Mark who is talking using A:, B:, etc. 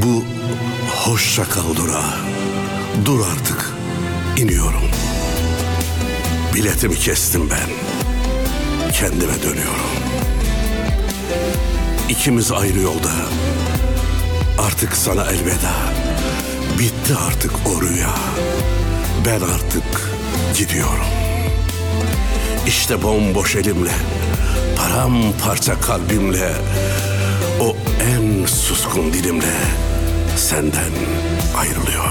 A: Bu hoşça kal durağı. Dur artık, iniyorum. Biletimi kestim ben. Kendime dönüyorum. İkimiz ayrı yolda. Artık sana elveda. Bitti artık o rüya. Ben artık gidiyorum. İşte bomboş elimle, paramparça kalbimle, o en suskun dilimle senden ayrılıyorum.